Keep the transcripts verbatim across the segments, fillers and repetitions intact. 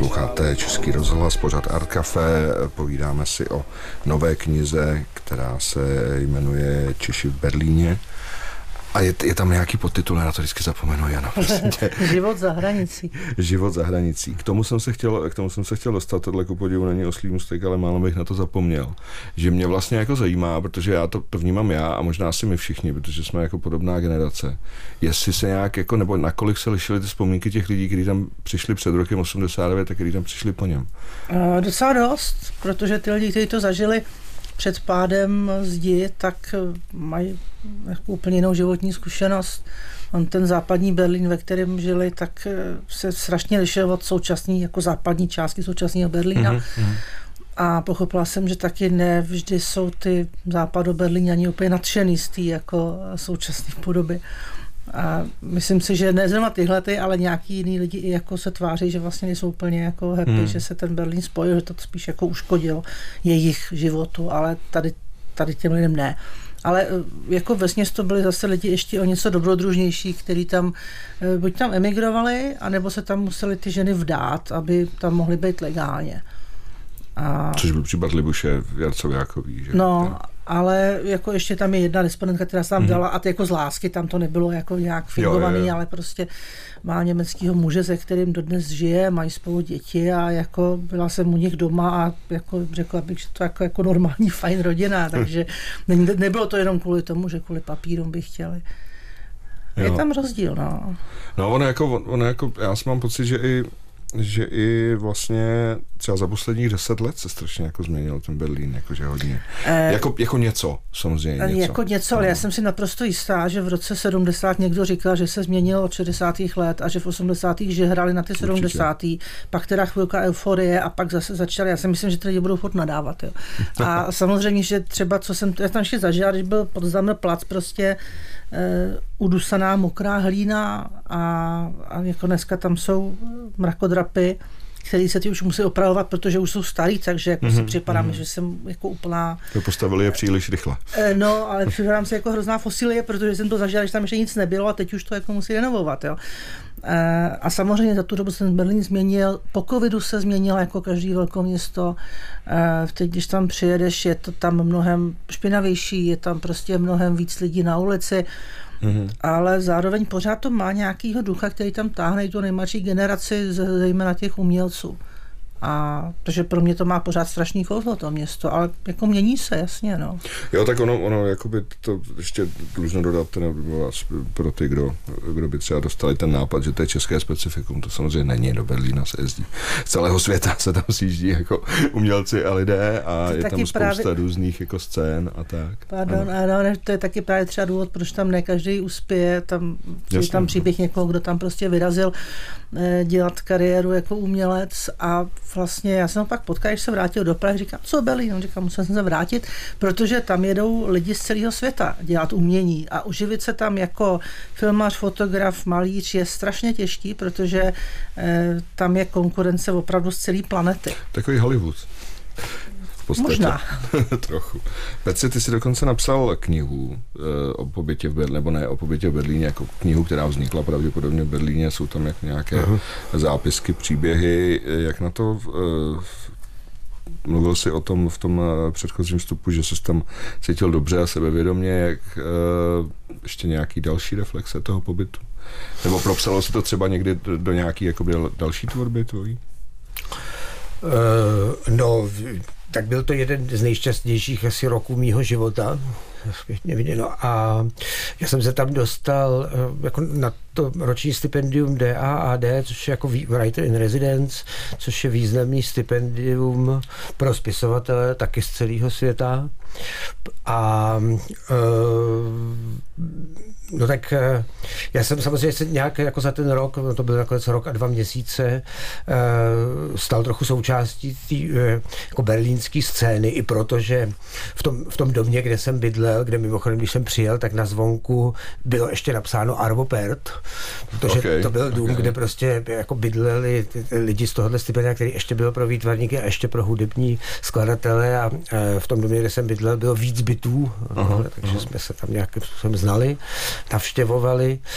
Posloucháte Český rozhlas, pořad Art Café, povídáme si o nové knize, která se jmenuje Češi v Berlíně. A je, je tam nějaký podtitul, já na to vždycky zapomenu, Jano. Život za hranicí. Život za hranicí. K tomu jsem se chtěl, k tomu jsem se chtěl dostat, tohle ku podivu není oslý můstek, ale málo bych na to zapomněl. Že mě vlastně jako zajímá, protože já to, to vnímám já a možná si my všichni, protože jsme jako podobná generace. Jestli se nějak, jako, nebo nakolik se lišily ty vzpomínky těch lidí, kteří tam přišli před rokem osmdesát devět a kteří tam přišli po něm? Uh, docela dost, protože ty lidi, kteří to zažili před pádem zdi, tak mají jako úplně jinou životní zkušenost. On ten západní Berlín, ve kterém žili, tak se strašně lišil od současné, jako západní části současného Berlína. Mm-hmm. A pochopila jsem, že taky ne vždy jsou ty západoberlíňani úplně nadšený z té jako současné podoby. A myslím si, že ne zrovna tyhle, ale nějaký jiný lidi i jako se tváří, že vlastně nejsou úplně jako happy, hmm. že se ten Berlín spojil, že to spíš jako uškodilo jejich životu, ale tady, tady těm lidem ne. Ale jako vesměs to byli zase lidi ještě o něco dobrodružnější, kteří tam buď tam emigrovali, anebo se tam museli ty ženy vdát, aby tam mohly být legálně. A... Což byl případ Libuše Jarcovějákový, že? No, ale jako ještě tam je jedna respondentka, která se tam mm-hmm. dala, a to jako z lásky, tam to nebylo jako nějak fingovaný, jo, jo, jo. ale prostě má německého muže, se kterým dodnes žije, mají spolu děti a jako byla jsem u nich doma a jako řekla bych, že to jako, jako normální fajn rodina, takže ne, nebylo to jenom kvůli tomu, že kvůli papírům by chtěli. Jo. Je tam rozdíl, no. No, ono jako, ono jako, já mám pocit, že i že i vlastně třeba za posledních deset let se strašně jako změnil ten Berlín, jakože hodně. E, jako, jako něco, samozřejmě něco. Jako něco, ale no. já jsem si naprosto jistá, že v roce sedmdesát někdo říkal, že se změnil od šedesátých let a že v osmdesátých že hrali na ty sedmdesátých Pak teda chvilka euforie a pak zase začali, já si myslím, že ty lidi budou furt nadávat. Jo. A samozřejmě, že třeba, co jsem, já tam ještě zažila, když byl Potsdamer Platz prostě uh, udusaná mokrá hlína a, a jako dneska tam jsou mrakodrapy, který se ty už musí opravovat, protože už jsou starý, takže jako mm-hmm, si připadám, mm-hmm. že jsem jako úplná... To postavili je příliš rychle. No, ale připadám se jako hrozná fosilie, protože jsem to zažila, že tam ještě nic nebylo a teď už to jako musí renovovat, jo. A samozřejmě za tu dobu se Berlín změnil, po covidu se změnil jako každý velkoměsto. Teď, když tam přijedeš, je to tam mnohem špinavější, je tam prostě mnohem víc lidí na ulici, mm-hmm. ale zároveň pořád to má nějakýho ducha, který tam táhne i tu nejmladší generaci, zejména těch umělců. A protože pro mě to má pořád strašný kouzlo, to město, ale jako mění se, jasně, no. Jo, tak ono, ono jakoby to ještě dlužno dodat pro ty, kdo, kdo by třeba dostali ten nápad, že to je české specifikum, to samozřejmě není, do Berlína se jezdí. Z celého světa se tam sjíždí jako umělci a lidé a to je tam spousta právě... různých jako scén a tak. Pardon, ano. ano, to je taky právě třeba důvod, proč tam ne každý uspěje, tam je tam příběh někoho, kdo tam prostě vyrazil eh, dělat kariéru jako umělec a vlastně já jsem ho pak potkal, když se vrátil do Prahy, říkám, co Berlín? On říkal, musel jsem se vrátit, protože tam jedou lidi z celého světa dělat umění a uživit se tam jako filmař, fotograf, malíř je strašně těžký, protože eh, tam je konkurence opravdu z celé planety. Takový Hollywood. Možná. Trochu. Petře, ty jsi dokonce napsal knihu e, o pobytě v Berlíně, nebo ne o pobytě v Berlíně, jako knihu, která vznikla pravděpodobně v Berlíně, jsou tam jak nějaké uh-huh. zápisky, příběhy, jak na to e, mluvil jsi o tom v tom předchozím vstupu, že jsi tam cítil dobře a sebevědomě, jak e, ještě nějaký další reflexe toho pobytu? Nebo propsalo se to třeba někdy do, do nějaký jakoby další tvorby tvojí? Uh, no, tak byl to jeden z nejšťastnějších asi roků mýho života. Zpětně viděno. A já jsem se tam dostal jako na to roční stipendium D A A D, což je jako Writer in Residence, což je významný stipendium pro spisovatele taky z celého světa. A no tak já jsem samozřejmě se nějak jako za ten rok, no to byl nakonec rok a dva měsíce, stal trochu součástí tý, jako berlínský scény, i protože v tom, v tom domě, kde jsem bydlel, kde mimochodem, když jsem přijel, tak na zvonku bylo ještě napsáno Arvo Pärt, protože okay, to byl dům, okay. kde prostě jako bydleli lidi z tohohle stipendia, který ještě byl pro výtvarníky a ještě pro hudební skladatele a v tom domě, kde jsem bydlel, bylo víc bytů, uh-huh, takže uh-huh. jsme se tam nějakým způsobem znali, navštěvovali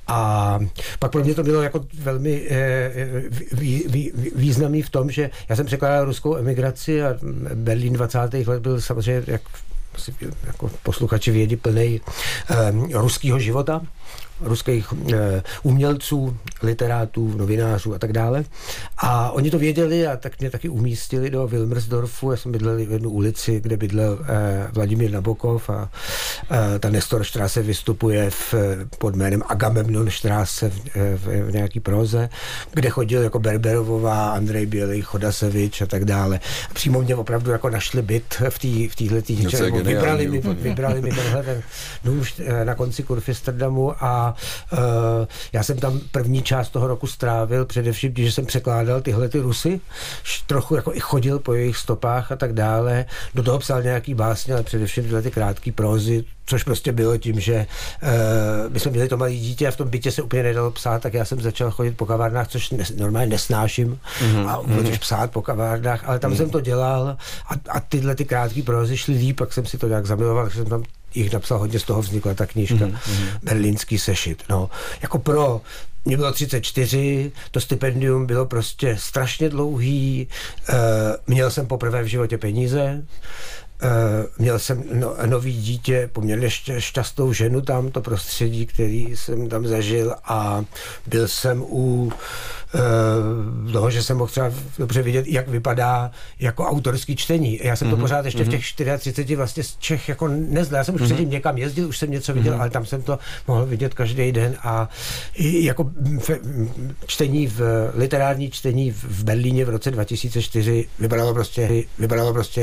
A pak pro mě to bylo jako velmi eh, vý, vý, významný v tom, že já jsem překládal ruskou emigraci a Berlín dvacátých let byl samozřejmě, jak jako posluchači vědí, plnej eh, ruského života, ruských eh, umělců, literátů, novinářů a tak dále. A oni to věděli a tak mě taky umístili do Wilmersdorfu. Já jsem bydlel v jednu ulici, kde bydlel eh, Vladimír Nabokov a eh, ta Nestorstraße vystupuje v, pod jménem Agamemnonstraße v, v, v nějaký proze, kde chodil jako Berberovová, Andrej Bělej, Chodasevič a tak dále. A přímo mě opravdu jako našli byt v té v téhletý, vybrali mi, vybrali mi tenhle ten nůž na konci Kurfistrdamu a uh, já jsem tam první část toho roku strávil, především, když jsem překládal tyhle ty Rusy, trochu jako i chodil po jejich stopách a tak dále, do toho psal nějaký básně, ale především tyhle ty krátké prózy, což prostě bylo tím, že uh, my jsme měli to malé dítě a v tom bytě se úplně nedalo psát, tak já jsem začal chodit po kavárnách, což nes, normálně nesnáším mm-hmm. a vůbec psát po kavárnách, ale tam mm-hmm. jsem to dělal a, a tyhle ty krátké prózy šly líp, pak jsem si to nějak zamiloval, že jsem tam jich napsal hodně, z toho vznikla ta knížka mm-hmm. Berlínský sešit. No, jako pro mě bylo třicet čtyři, to stipendium bylo prostě strašně dlouhý, uh, měl jsem poprvé v životě peníze, Uh, měl jsem no, nový dítě, poměrně šťastnou ženu tam, to prostředí, který jsem tam zažil a byl jsem u uh, toho, že jsem mohl třeba dobře vidět, jak vypadá jako autorský čtení. Já jsem mm-hmm. to pořád ještě mm-hmm. v těch čtyřiceti čtyři vlastně z Čech jako neznal. Já jsem už mm-hmm. předtím někam jezdil, už jsem něco viděl, mm-hmm. ale tam jsem to mohl vidět každý den a jako čtení v literární čtení v Berlíně v roce dva tisíce čtyři vypadalo prostě, vypadalo prostě